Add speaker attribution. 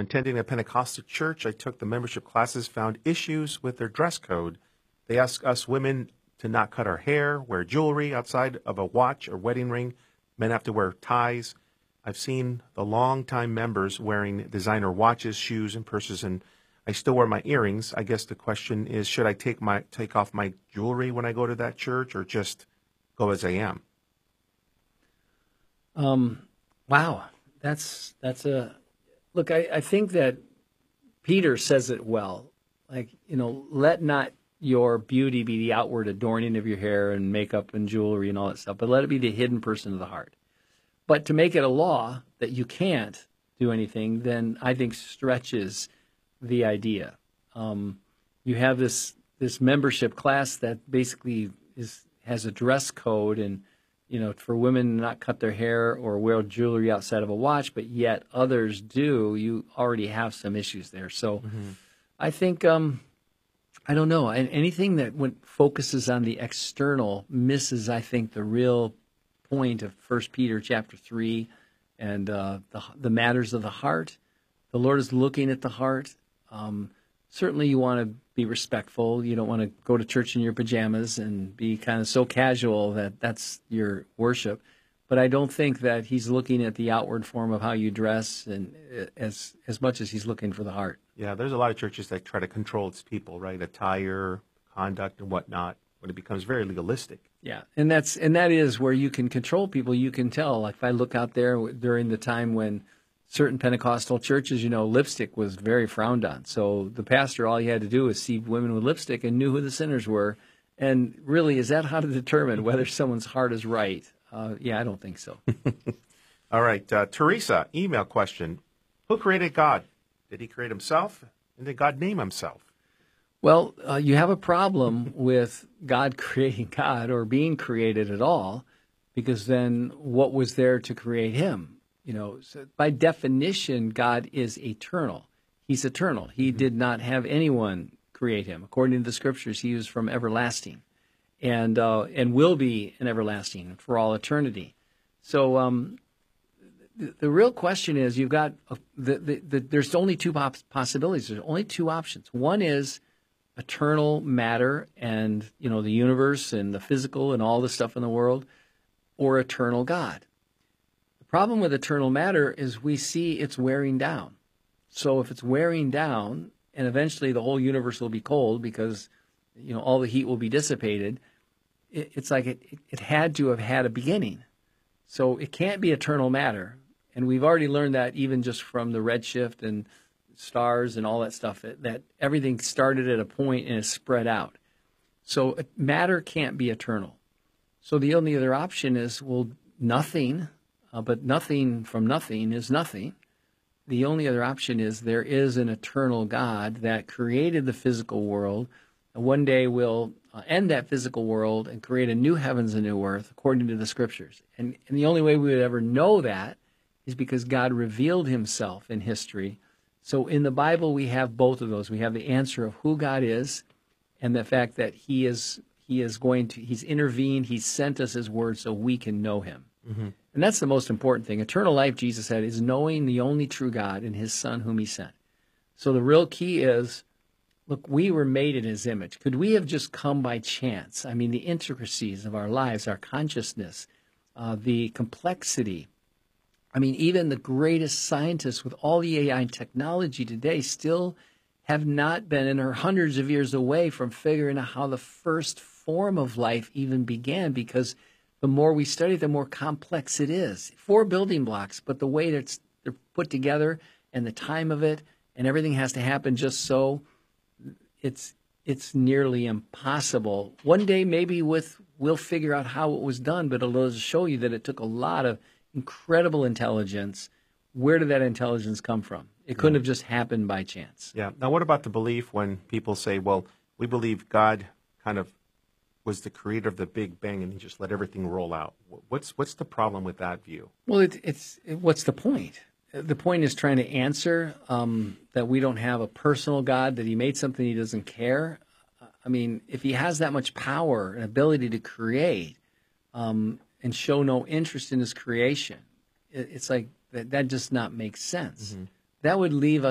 Speaker 1: attending a Pentecostal church. I took the membership classes, found issues with their dress code. They ask us women to not cut our hair, wear jewelry outside of a watch or wedding ring. Men have to wear ties. I've seen the longtime members wearing designer watches, shoes, and purses, and I still wear my earrings. I guess the question is, should I take off my jewelry when I go to that church, or just go as I am?
Speaker 2: Wow, that's a look. I think that Peter says it well. Like, let not your beauty be the outward adorning of your hair and makeup and jewelry and all that stuff, but let it be the hidden person of the heart. But to make it a law that you can't do anything, then I think stretches the idea. You have this membership class that basically has a dress code, and for women to not cut their hair or wear jewelry outside of a watch, but yet others do. You already have some issues there. So I think I don't know. Anything that focuses on the external misses, I think, the real point of 1 Peter chapter 3 and the matters of the heart. The Lord is looking at the heart. Certainly you want to be respectful. You don't want to go to church in your pajamas and be kind of so casual that that's your worship. But I don't think that he's looking at the outward form of how you dress, and as much as he's looking for the heart.
Speaker 1: Yeah, there's a lot of churches that try to control its people, right? Attire, conduct, and whatnot, when it becomes very legalistic.
Speaker 2: Yeah, and that is where you can control people. You can tell. Like if I look out there during the time when certain Pentecostal churches, lipstick was very frowned on. So the pastor, all he had to do was see women with lipstick and knew who the sinners were. And really, is that how to determine whether someone's heart is right? Yeah, I don't think so.
Speaker 1: All right, Teresa, email question. Who created God? Did he create himself? And did God name himself?
Speaker 2: Well, you have a problem with God creating God or being created at all, because then what was there to create him? So by definition, God is eternal. He's eternal. He did not have anyone create him. According to the scriptures, he was from everlasting and will be an everlasting for all eternity. So the real question is, you've got there's only two possibilities. There's only two options. One is eternal matter and, the universe and the physical and all the stuff in the world, or eternal God. The problem with eternal matter is we see it's wearing down. So if it's wearing down, and eventually the whole universe will be cold because, all the heat will be dissipated, it's like it had to have had a beginning. So it can't be eternal matter. And we've already learned that even just from the redshift and stars and all that stuff, that everything started at a point and is spread out. So matter can't be eternal. So the only other option is, nothing, but nothing from nothing is nothing. The only other option is there is an eternal God that created the physical world, and one day will end that physical world and create a new heavens and new earth according to the scriptures. And the only way we would ever know that is because God revealed himself in history. So in the Bible, we have both of those. We have the answer of who God is and the fact that he's intervened, he's sent us his word so we can know him. Mm-hmm. And that's the most important thing. Eternal life, Jesus said, is knowing the only true God and his son whom he sent. So the real key is, look, we were made in his image. Could we have just come by chance? I mean, the intricacies of our lives, our consciousness, the complexity. I mean, even the greatest scientists with all the AI technology today still have not been and are hundreds of years away from figuring out how the first form of life even began, because the more we study, the more complex it is. 4 building blocks, but the way that they're put together and the time of it and everything has to happen just so, it's nearly impossible. One day maybe we'll figure out how it was done, but it'll show you that it took a lot of incredible intelligence. Where did that intelligence come from? It couldn't have just happened by chance.
Speaker 1: Yeah. Now, what about the belief when people say, well, we believe God kind of was the creator of the Big Bang and he just let everything roll out? What's the problem with that view?
Speaker 2: Well, what's the point? The point is trying to answer that we don't have a personal God, that he made something he doesn't care. I mean, if he has that much power and ability to create and show no interest in his creation, it's like that does not make sense. Mm-hmm. That would leave